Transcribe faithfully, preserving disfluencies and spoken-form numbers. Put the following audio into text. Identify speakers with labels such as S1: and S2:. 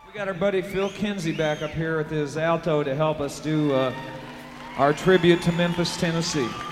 S1: We got our buddy Phil Kinsey back up here with his alto to help us do uh, our tribute to Memphis, Tennessee.